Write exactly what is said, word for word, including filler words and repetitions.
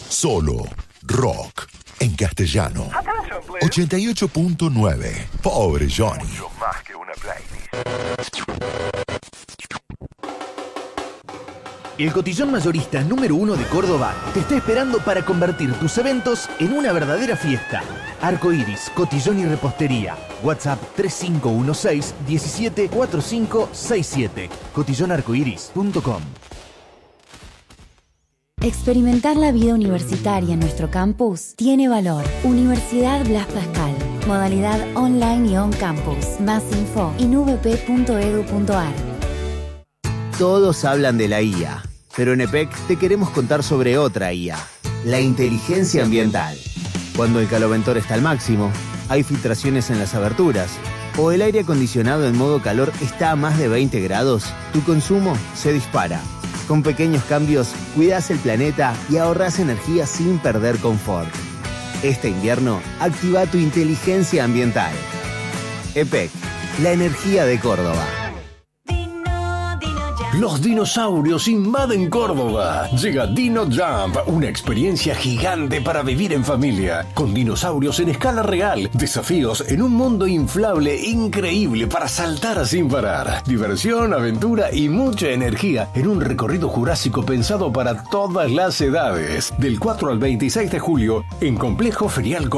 Solo rock en castellano. ochenta y ocho punto nueve. Pobre Johnny. Mucho más que una playlist. El cotillón mayorista número uno de Córdoba te está esperando para convertir tus eventos en una verdadera fiesta. Arco Iris, cotillón y repostería. WhatsApp tres cinco uno seis, diecisiete, cuarenta y cinco sesenta y siete. cotillón arco iris punto com. Experimentar la vida universitaria en nuestro campus tiene valor. Universidad Blas Pascal. Modalidad online y on campus. Más info en u v p punto e d u punto a r. Todos hablan de la I A, pero en E P E C te queremos contar sobre otra I A, la inteligencia ambiental. Cuando el caloventor está al máximo, hay filtraciones en las aberturas, o el aire acondicionado en modo calor está a más de veinte grados, tu consumo se dispara. Con pequeños cambios, cuidas el planeta y ahorras energía sin perder confort. Este invierno, activa tu inteligencia ambiental. E P E C, la energía de Córdoba. Los dinosaurios invaden Córdoba. Llega Dino Jump, una experiencia gigante para vivir en familia. Con dinosaurios en escala real, desafíos en un mundo inflable increíble para saltar sin parar. Diversión, aventura y mucha energía en un recorrido jurásico pensado para todas las edades. Del cuatro al veintiséis de julio en Complejo Ferial